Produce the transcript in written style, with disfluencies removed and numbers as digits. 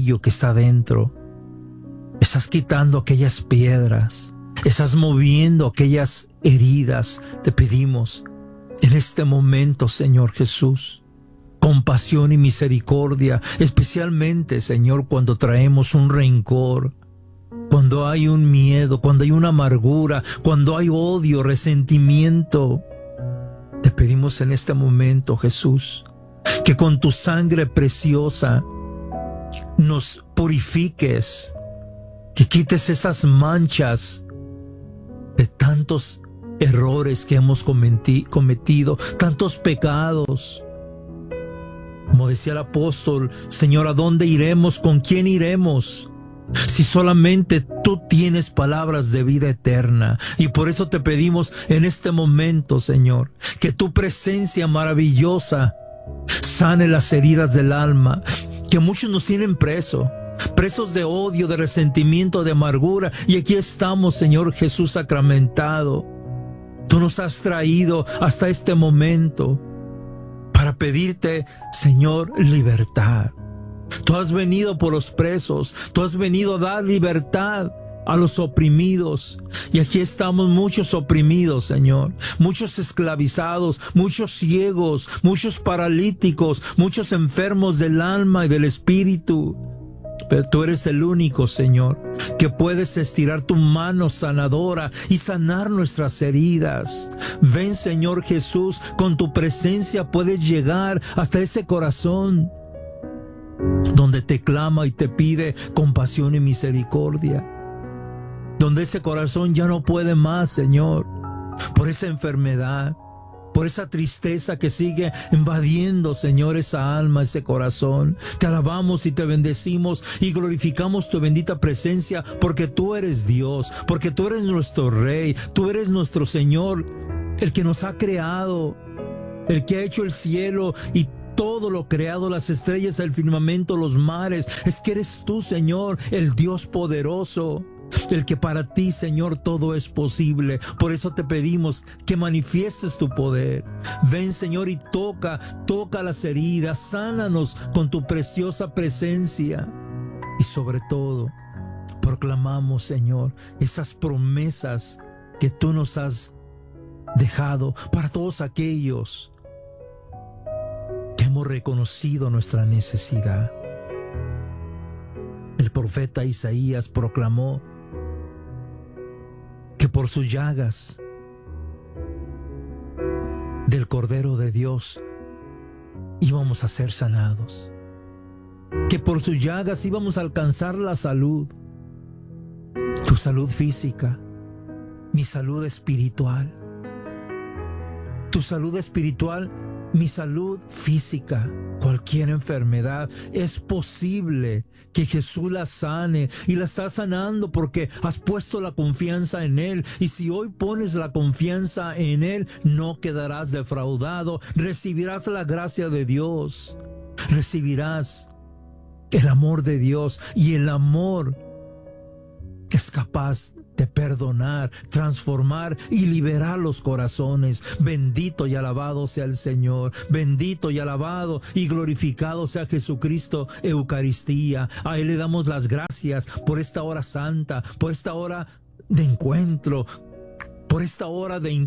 ladrillo que está dentro. Estás quitando aquellas piedras. Estás moviendo aquellas heridas. Te pedimos en este momento, Señor Jesús, compasión y misericordia, especialmente, Señor, cuando traemos un rencor, cuando hay un miedo, cuando hay una amargura, cuando hay odio, resentimiento. Te pedimos en este momento, Jesús, que con tu sangre preciosa nos purifiques, que quites esas manchas de tantos errores que hemos cometido, tantos pecados. Como decía el apóstol, Señor, ¿a dónde iremos? ¿Con quién iremos? Si solamente tú tienes palabras de vida eterna. Y por eso te pedimos en este momento, Señor, que tu presencia maravillosa sane las heridas del alma, que muchos nos tienen presos de odio, de resentimiento, de amargura. Y aquí estamos, Señor Jesús sacramentado. Tú nos has traído hasta este momento para pedirte, Señor, libertad. Tú has venido por los presos, tú has venido a dar libertad a los oprimidos. Y aquí estamos muchos oprimidos, Señor, muchos esclavizados, muchos ciegos, muchos paralíticos, muchos enfermos del alma y del espíritu. Pero tú eres el único, Señor, que puedes estirar tu mano sanadora y sanar nuestras heridas. Ven, Señor Jesús, con tu presencia puedes llegar hasta ese corazón donde te clama y te pide compasión y misericordia, donde ese corazón ya no puede más, Señor, por esa enfermedad, por esa tristeza que sigue invadiendo, Señor, esa alma, ese corazón. Te alabamos y te bendecimos y glorificamos tu bendita presencia, porque tú eres Dios, porque tú eres nuestro Rey, tú eres nuestro Señor, el que nos ha creado, el que ha hecho el cielo y todo lo creado, las estrellas, el firmamento, los mares. Es que eres tú, Señor, el Dios poderoso, el que para ti, Señor, todo es posible. Por eso te pedimos que manifiestes tu poder. Ven, Señor, y toca las heridas, sánanos con tu preciosa presencia. Y sobre todo, proclamamos, Señor, esas promesas que tú nos has dejado para todos aquellos que hemos reconocido nuestra necesidad. El profeta Isaías proclamó que por sus llagas del Cordero de Dios íbamos a ser sanados, que por sus llagas íbamos a alcanzar la salud, tu salud física, mi salud espiritual, tu salud espiritual, mi salud física. Cualquier enfermedad es posible que Jesús la sane, y la está sanando porque has puesto la confianza en Él. Y si hoy pones la confianza en Él, no quedarás defraudado. Recibirás la gracia de Dios, recibirás el amor de Dios, y el amor es capaz de perdonar, transformar y liberar los corazones. Bendito y alabado sea el Señor. Bendito y alabado y glorificado sea Jesucristo Eucaristía. A Él le damos las gracias por esta hora santa, por esta hora de encuentro, por esta hora de